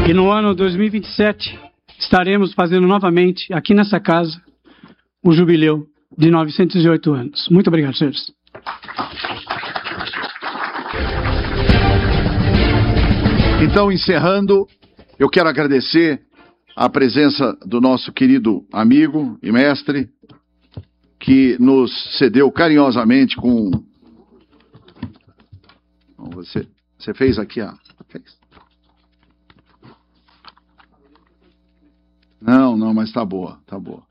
E no ano 2027, estaremos fazendo novamente, aqui nessa casa, o jubileu de 908 anos. Muito obrigado, senhores. Então, encerrando, eu quero agradecer a presença do nosso querido amigo e mestre, que nos cedeu carinhosamente com... Você fez aqui, ó. Fez. Não, mas tá boa, tá boa.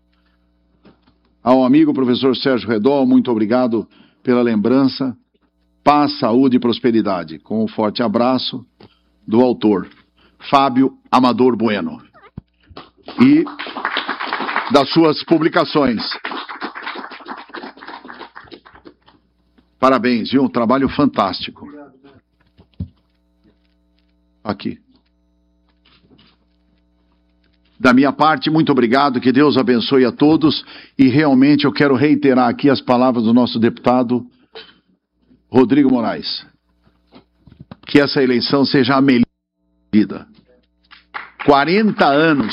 Ao amigo professor Sérgio Redol, muito obrigado pela lembrança. Paz, saúde e prosperidade. Com um forte abraço do autor, Fábio Amador Bueno. E das suas publicações. Parabéns, viu? Um trabalho fantástico. Aqui. Da minha parte, muito obrigado, que Deus abençoe a todos, e realmente eu quero reiterar aqui as palavras do nosso deputado Rodrigo Moraes. Que essa eleição seja a melhor vida. 40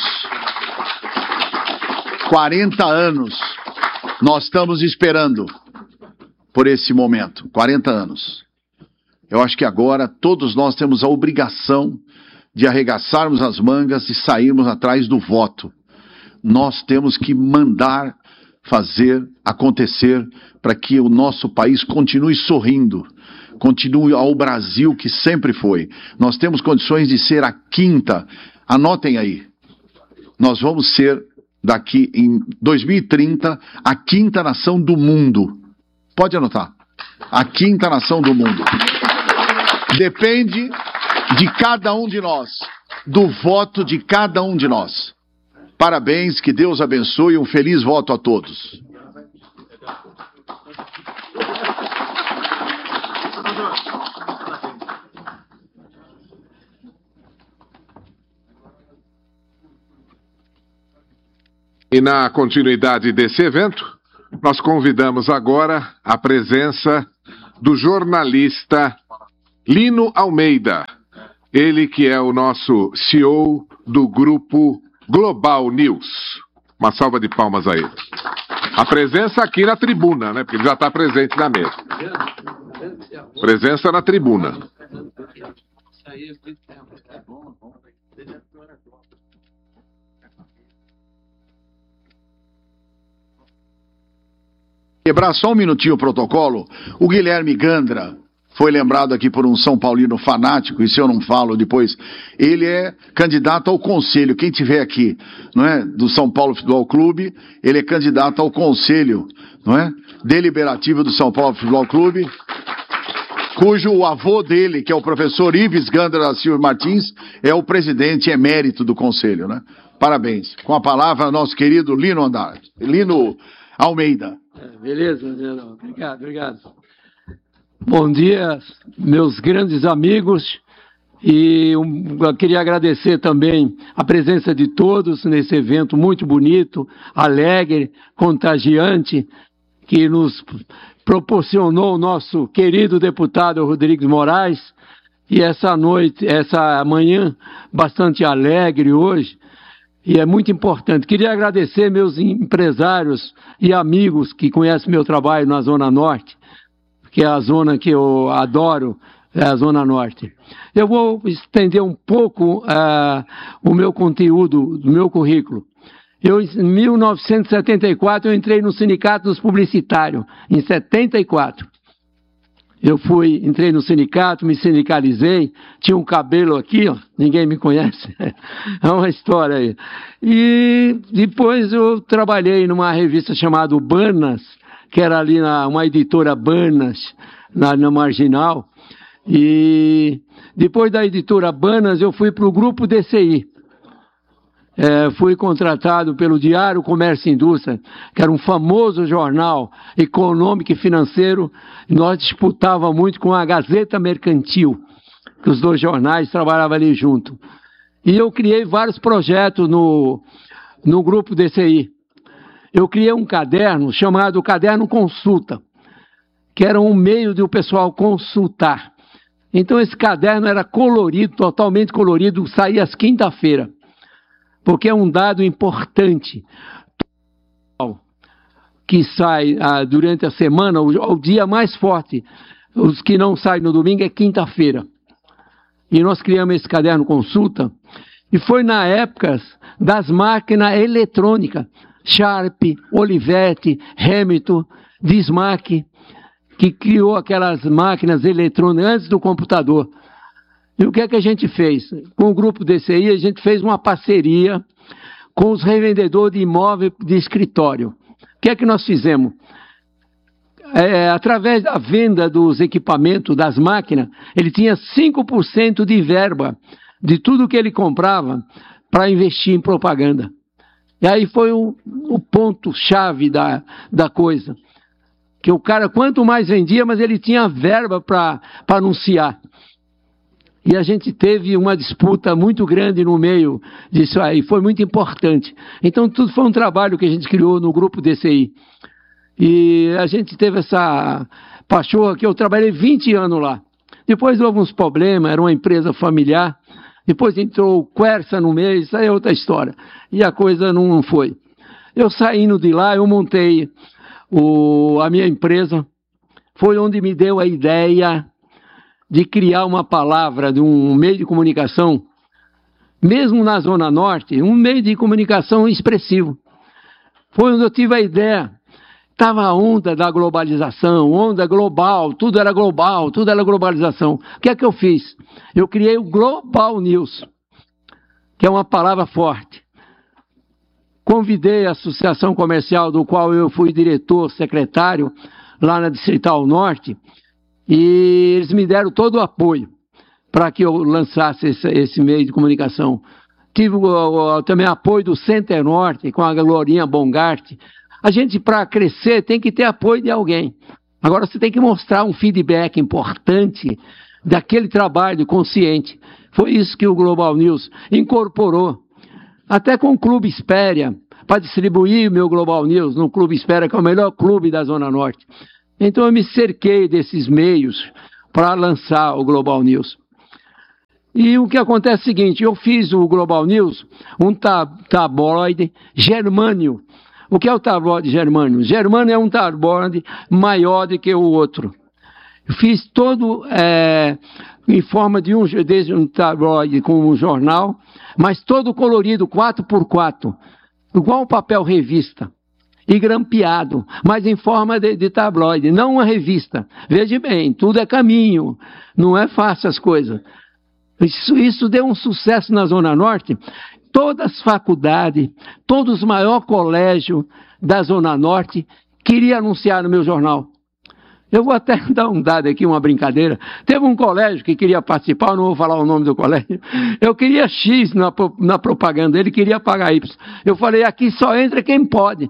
anos nós estamos esperando por esse momento, 40 anos. Eu acho que agora todos nós temos a obrigação de arregaçarmos as mangas e sairmos atrás do voto. Nós temos que mandar fazer acontecer para que o nosso país continue sorrindo, continue ao Brasil que sempre foi. Nós temos condições de ser a quinta, anotem aí, nós vamos ser daqui em 2030 a quinta nação do mundo. Pode anotar, a quinta nação do mundo. Depende de cada um de nós, do voto de cada um de nós. Parabéns, que Deus abençoe, um feliz voto a todos. E na continuidade desse evento, nós convidamos agora a presença do jornalista Lino Almeida. Ele que é o nosso CEO do grupo Global News. Uma salva de palmas a ele. A presença aqui na tribuna, né? Porque ele já está presente na mesa. Presença na tribuna. Quebrar só um minutinho o protocolo, o Guilherme Gandra foi lembrado aqui por um São Paulino fanático, e se eu não falo depois, ele é candidato ao conselho, quem tiver aqui, não é, do São Paulo Futebol Clube, ele é candidato ao conselho, não é, deliberativo do São Paulo Futebol Clube, cujo avô dele, que é o professor Ives Gandra da Silva Martins, é o presidente emérito do conselho, né? Parabéns. Com a palavra, nosso querido Lino Almeida. Beleza, obrigado. Bom dia, meus grandes amigos, e eu queria agradecer também a presença de todos nesse evento muito bonito, alegre, contagiante, que nos proporcionou o nosso querido deputado Rodrigues Moraes, e essa manhã bastante alegre hoje, e é muito importante. Queria agradecer meus empresários e amigos que conhecem meu trabalho na Zona Norte, que é a zona que eu adoro, é a Zona Norte. Eu vou estender um pouco o meu conteúdo, do meu currículo. Em 1974, eu entrei no Sindicato dos Publicitários, em 74. Entrei no sindicato, me sindicalizei, tinha um cabelo aqui, ó, ninguém me conhece, é uma história aí. E depois eu trabalhei numa revista chamada Banas, que era ali uma editora Banas, na Marginal, e depois da editora Banas eu fui para o Grupo DCI. Fui contratado pelo Diário Comércio e Indústria, que era um famoso jornal econômico e financeiro. Nós disputávamos muito com a Gazeta Mercantil, que os dois jornais trabalhavam ali junto. E eu criei vários projetos no Grupo DCI. Eu criei um caderno chamado Caderno Consulta, que era um meio de o pessoal consultar. Então esse caderno era colorido, totalmente colorido, saía às quinta-feira, porque é um dado importante que sai durante a semana, o dia mais forte, os que não saem no domingo é quinta-feira. E nós criamos esse caderno consulta, e foi na época das máquinas eletrônicas, Sharp, Olivetti, Hamilton, Dismac, que criou aquelas máquinas eletrônicas antes do computador. E o que é que a gente fez? Com o grupo DCI, a gente fez uma parceria com os revendedores de imóvel de escritório. O que é que nós fizemos? Através da venda dos equipamentos, das máquinas, ele tinha 5% de verba de tudo que ele comprava para investir em propaganda. E aí foi o ponto-chave da coisa. Que o cara, quanto mais vendia, mas ele tinha verba para anunciar. E a gente teve uma disputa muito grande no meio disso aí, foi muito importante. Então tudo foi um trabalho que a gente criou no grupo DCI. E a gente teve essa pachorra que eu trabalhei 20 anos lá. Depois houve uns problemas, era uma empresa familiar. Depois entrou o Quersa no meio, isso aí é outra história. E a coisa não foi. Eu saindo de lá, eu montei a minha empresa. Foi onde me deu a ideia de criar uma palavra de um meio de comunicação, mesmo na Zona Norte, um meio de comunicação expressivo. Foi onde eu tive a ideia. Estava a onda da globalização, onda global, tudo era globalização. O que é que eu fiz? Eu criei o Global News, que é uma palavra forte. Convidei a associação comercial, do qual eu fui diretor, secretário, lá na Distrital Norte, e eles me deram todo o apoio para que eu lançasse esse meio de comunicação. Tive também apoio do Center Norte, com a Glorinha Bongart. A gente, para crescer, tem que ter apoio de alguém. Agora, você tem que mostrar um feedback importante daquele trabalho consciente. Foi isso que o Global News incorporou. Até com o Clube Espéria, para distribuir o meu Global News no Clube Espéria, que é o melhor clube da Zona Norte. Então, eu me cerquei desses meios para lançar o Global News. E o que acontece é o seguinte, eu fiz o Global News, um tabloide germânio. O que é o tabloide germânio? Germânio é um tabloide maior do que o outro. Eu fiz todo em forma desde um tabloide com um jornal, mas todo colorido, 4x4, igual um papel revista, e grampeado, mas em forma de tabloide, não uma revista. Veja bem, tudo é caminho, não é fácil as coisas. Isso deu um sucesso na Zona Norte. Todas as faculdades, todos os maiores colégios da Zona Norte queriam anunciar no meu jornal. Eu vou até dar um dado aqui, uma brincadeira. Teve um colégio que queria participar, eu não vou falar o nome do colégio. Eu queria X na propaganda, ele queria pagar Y. Eu falei, aqui só entra quem pode.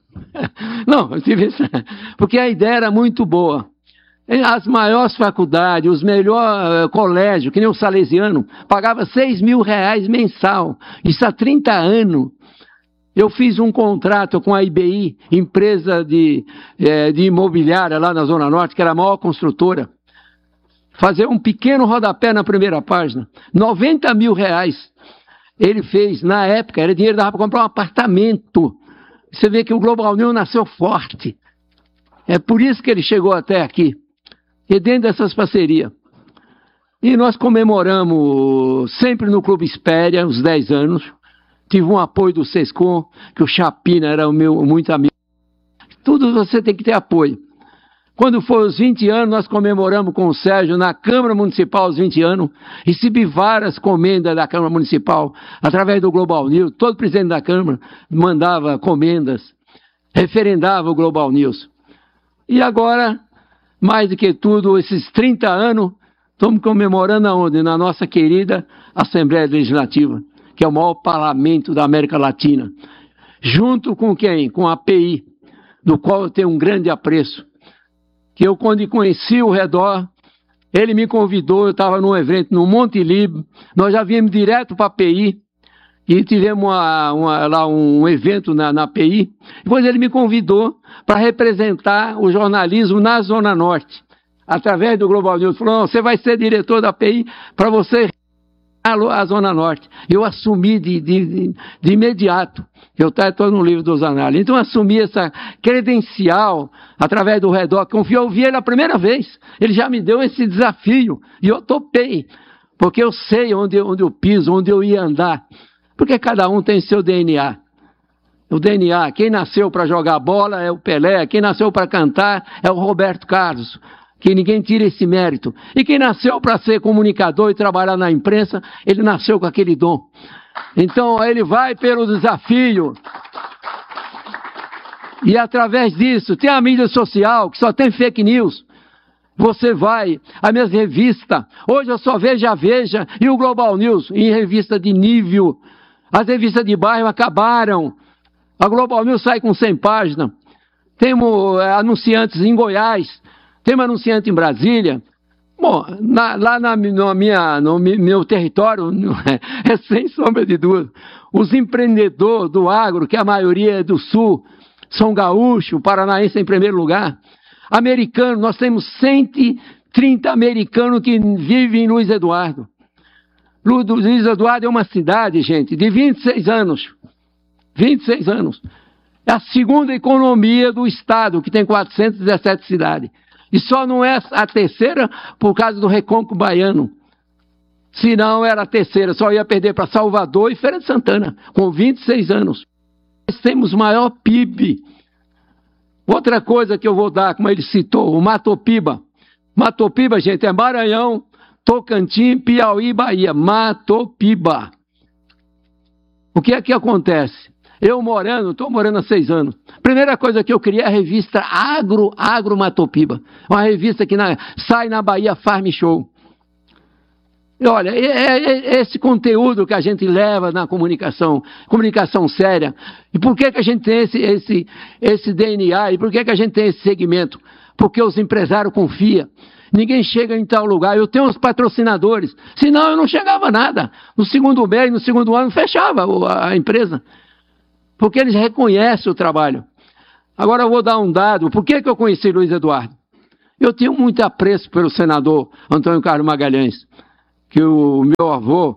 Não, porque a ideia era muito boa. As maiores faculdades, os melhores colégios, que nem o Salesiano, pagava R$6.000 mensal. Isso há 30 anos. Eu fiz um contrato com a IBI, empresa de imobiliária lá na Zona Norte, que era a maior construtora. Fazer um pequeno rodapé na primeira página. R$90.000. Ele fez, na época, era dinheiro que dava para comprar um apartamento. Você vê que o Global News nasceu forte. É por isso que ele chegou até aqui. E dentro dessas parcerias. E nós comemoramos sempre no Clube Espéria, os 10 anos. Tive um apoio do Sescom, que o Chapina era o meu muito amigo. Tudo você tem que ter apoio. Quando foi os 20 anos, nós comemoramos com o Sérgio na Câmara Municipal os 20 anos. Recebi várias comendas da Câmara Municipal, através do Global News. Todo presidente da Câmara mandava comendas, referendava o Global News. E agora, mais do que tudo, esses 30 anos, estamos comemorando aonde? Na nossa querida Assembleia Legislativa, que é o maior parlamento da América Latina. Junto com quem? Com a API, do qual eu tenho um grande apreço. Que eu, quando conheci o Redor, ele me convidou, eu estava num evento no Monte Libre, nós já viemos direto para a API, e tivemos lá um evento na API, depois ele me convidou para representar o jornalismo na Zona Norte. através do Global News, falou, não, você vai ser diretor da API para você a Zona Norte. Eu assumi de imediato. Eu estou no livro dos análises. Então, eu assumi essa credencial através do REDOC. Eu vi ele a primeira vez. Ele já me deu esse desafio. E eu topei. Porque eu sei onde eu piso, onde eu ia andar. Porque cada um tem seu DNA. O DNA, quem nasceu para jogar bola é o Pelé. Quem nasceu para cantar é o Roberto Carlos. Que ninguém tira esse mérito. E quem nasceu para ser comunicador e trabalhar na imprensa, ele nasceu com aquele dom. Então, ele vai pelo desafio. E através disso, tem a mídia social, que só tem fake news. Você vai, as minhas revistas, hoje eu só vejo a Veja e o Global News, em revista de nível. As revistas de bairro acabaram. A Global News sai com 100 páginas. Temos anunciantes em Goiás. Temos anunciante em Brasília. Bom, lá no meu território, é sem sombra de dúvida. Os empreendedores do agro, que a maioria é do sul, são gaúchos, paranaense em primeiro lugar. Americano, nós temos 130 americanos que vivem em Luiz Eduardo. Luiz Eduardo é uma cidade, gente, de 26 anos. 26 anos. É a segunda economia do estado, que tem 417 cidades. E só não é a terceira por causa do recôncavo baiano. Se não era a terceira, só ia perder para Salvador e Feira de Santana, com 26 anos. Nós temos o maior PIB. Outra coisa que eu vou dar, como ele citou, o Matopiba. Matopiba, gente, é Maranhão, Tocantins, Piauí, Bahia. Matopiba. O que é que acontece? Eu estou morando há 6 anos. Primeira coisa que eu criei é a revista Agro Matopiba. Uma revista que sai na Bahia Farm Show. E olha, é esse conteúdo que a gente leva na comunicação séria. E por que a gente tem esse DNA? E por que a gente tem esse segmento? Porque os empresários confiam. Ninguém chega em tal lugar. Eu tenho os patrocinadores. Senão eu não chegava a nada. No segundo mês, no segundo ano, fechava a empresa. Porque eles reconhecem o trabalho. Agora eu vou dar um dado. Por que eu conheci Luiz Eduardo? Eu tinha muito apreço pelo senador Antônio Carlos Magalhães, que o meu avô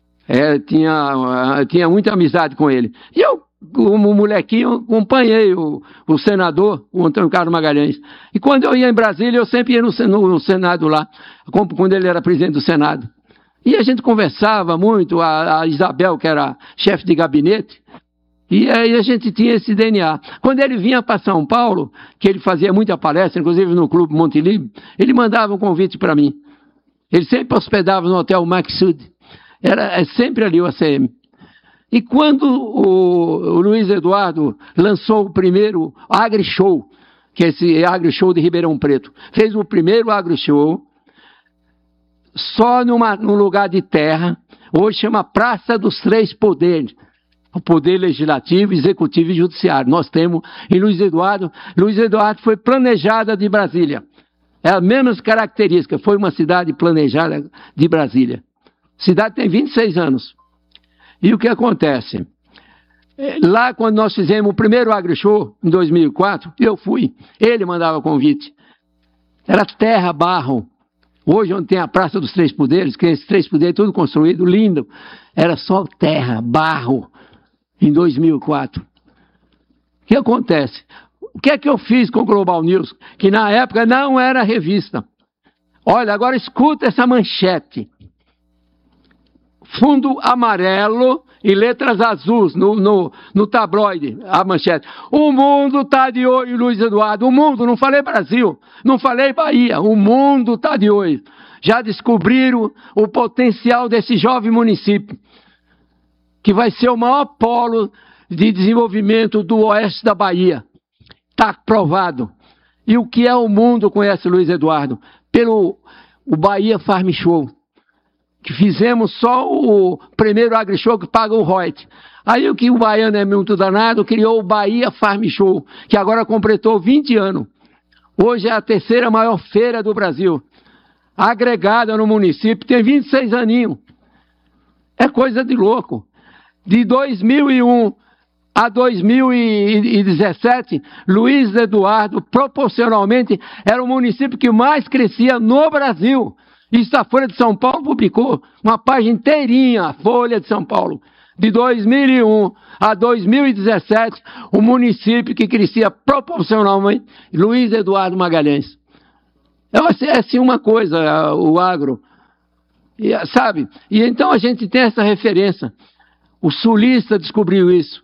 tinha muita amizade com ele. E eu, como molequinho, acompanhei o senador, o Antônio Carlos Magalhães. E quando eu ia em Brasília, eu sempre ia no Senado lá, quando ele era presidente do Senado. E a gente conversava muito, a Isabel, que era chefe de gabinete, e aí a gente tinha esse DNA. Quando ele vinha para São Paulo, que ele fazia muita palestra, inclusive no Clube Monte Livre, ele mandava um convite para mim. Ele sempre hospedava no Hotel Maxud. Era sempre ali o ACM. E quando o Luiz Eduardo lançou o primeiro AgriShow, que é esse AgriShow de Ribeirão Preto, fez o primeiro AgriShow, só num lugar de terra, hoje chama Praça dos Três Poderes. O poder legislativo, executivo e judiciário. Nós temos em Luiz Eduardo. Luiz Eduardo foi planejada de Brasília. É a mesma característica. Foi uma cidade planejada de Brasília. A cidade tem 26 anos. E o que acontece? Lá, quando nós fizemos o primeiro AgriShow, em 2004, eu fui. Ele mandava convite. Era terra, barro. Hoje, onde tem a Praça dos Três Poderes, que esses três poderes, tudo construído, lindo. Era só terra, barro. Em 2004. O que acontece? O que é que eu fiz com o Global News? Que na época não era revista. Olha, agora escuta essa manchete. Fundo amarelo e letras azuis no tabloide, a manchete. O mundo está de olho, Luiz Eduardo. O mundo, não falei Brasil, não falei Bahia. O mundo está de olho. Já descobriram o potencial desse jovem município, que vai ser o maior polo de desenvolvimento do oeste da Bahia. Está provado. E o que é o mundo conhece Luiz Eduardo? Pelo o Bahia Farm Show, que fizemos só o primeiro AgriShow que paga o royalties. Aí o que o baiano é muito danado, criou o Bahia Farm Show, que agora completou 20 anos. Hoje é a terceira maior feira do Brasil. Agregada no município, tem 26 aninhos. É coisa de louco. De 2001 a 2017, Luiz Eduardo, proporcionalmente, era o município que mais crescia no Brasil. Isso a Folha de São Paulo publicou, uma página inteirinha, a Folha de São Paulo. De 2001 a 2017, o município que crescia proporcionalmente, Luiz Eduardo Magalhães. É assim uma coisa, o agro, sabe? E então a gente tem essa referência. O sulista descobriu isso.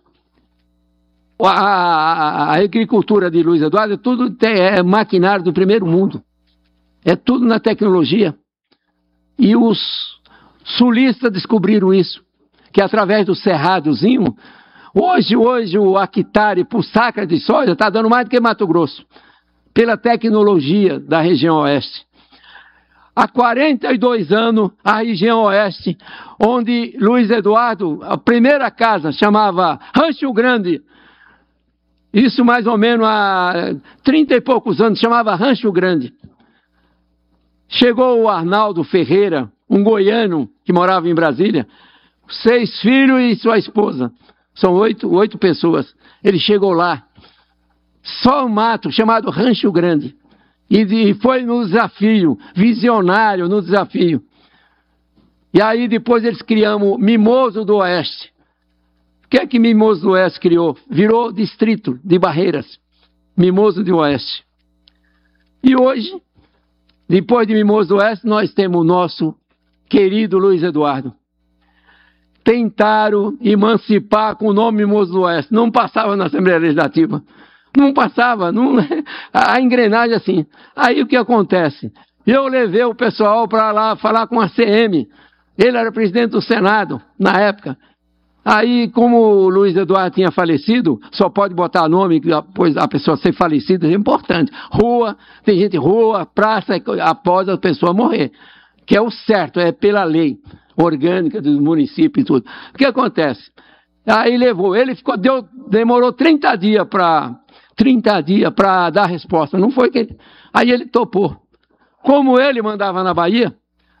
A agricultura de Luiz Eduardo é maquinário do primeiro mundo. É tudo na tecnologia. E os sulistas descobriram isso. Que através do cerradozinho, hoje o hectare por sacra de soja está dando mais do que Mato Grosso. Pela tecnologia da região oeste. Há 42 anos, a região oeste, onde Luiz Eduardo, a primeira casa, chamava Rancho Grande. Isso mais ou menos há 30 e poucos anos, chamava Rancho Grande. Chegou o Arnaldo Ferreira, um goiano que morava em Brasília, 6 filhos e sua esposa. São 8 pessoas. Ele chegou lá. Só um mato chamado Rancho Grande. E foi no desafio, visionário no desafio. E aí depois eles criamos Mimoso do Oeste. O que é que Mimoso do Oeste criou? Virou distrito de Barreiras. Mimoso do Oeste. E hoje, depois de Mimoso do Oeste, nós temos o nosso querido Luiz Eduardo. Tentaram emancipar com o nome Mimoso do Oeste. Não passava na Assembleia Legislativa. Não passava. A engrenagem assim. Aí o que acontece? Eu levei o pessoal para lá falar com a CM. Ele era presidente do Senado na época. Aí, como o Luiz Eduardo tinha falecido, só pode botar nome, depois a pessoa ser falecida, é importante. Rua, tem gente rua, praça, após a pessoa morrer. Que é o certo, é pela lei orgânica do município e tudo. O que acontece? Aí levou, ele demorou 30 dias para dar a resposta. Não foi que ele... Aí ele topou. Como ele mandava na Bahia,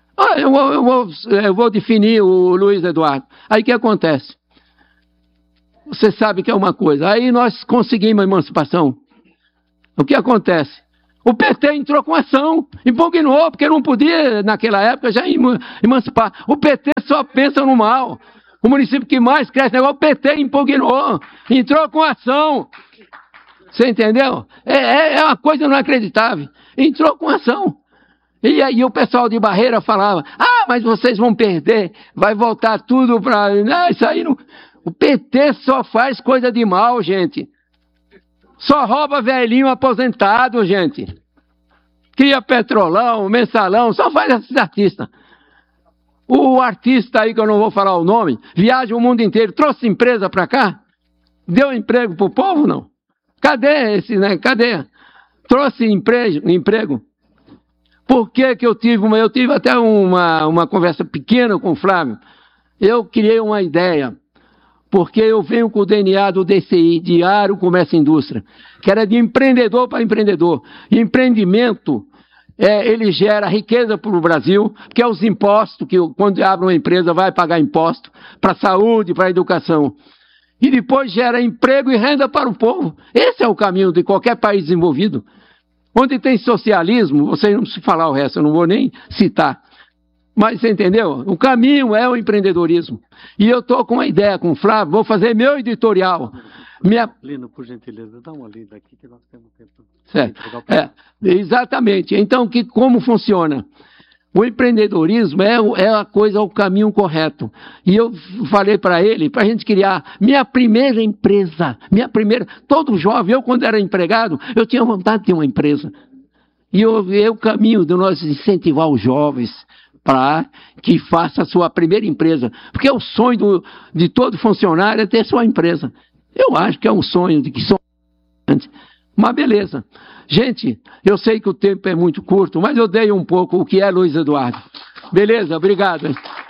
eu vou definir o Luiz Eduardo. Aí o que acontece? Você sabe que é uma coisa. Aí nós conseguimos a emancipação. O que acontece? O PT entrou com ação, impugnou, porque não podia, naquela época, já emancipar. O PT só pensa no mal. O município que mais cresce, o PT impugnou, entrou com ação. Você entendeu? É uma coisa inacreditável. Entrou com ação. E aí o pessoal de Barreira falava, mas vocês vão perder, vai voltar tudo para... Não, isso aí não... O PT só faz coisa de mal, gente. Só rouba velhinho aposentado, gente. Cria petrolão, mensalão, só faz esses artistas. O artista aí, que eu não vou falar o nome, viaja o mundo inteiro, trouxe empresa para cá? Deu emprego pro povo, não? Cadê esse, né? Cadê? Trouxe emprego? Por que que eu tive até uma conversa pequena com o Flávio. Eu criei uma ideia, porque eu venho com o DNA do DCI, Diário Comércio e Indústria, que era de empreendedor para empreendedor. E empreendimento, ele gera riqueza para o Brasil, que é os impostos, que quando abre uma empresa vai pagar imposto para a saúde, para a educação. E depois gera emprego e renda para o povo. Esse é o caminho de qualquer país desenvolvido. Onde tem socialismo, vocês não precisam falar o resto, eu não vou nem citar. Mas você entendeu? O caminho é o empreendedorismo. E eu estou com uma ideia com o Flávio, vou fazer meu editorial. Lino, por gentileza, dá uma lida aqui que nós temos tempo. Certo. Exatamente. Então, como funciona? O empreendedorismo é a coisa, o caminho correto. E eu falei para ele, para a gente criar minha primeira empresa. Todo jovem, eu quando era empregado, eu tinha vontade de ter uma empresa. E o caminho de nós incentivar os jovens para que faça a sua primeira empresa. Porque o sonho de todo funcionário é ter sua empresa. Eu acho que é um sonho de que são... Mas beleza. Gente, eu sei que o tempo é muito curto, mas eu dei um pouco o que é Luiz Eduardo. Beleza? Obrigado.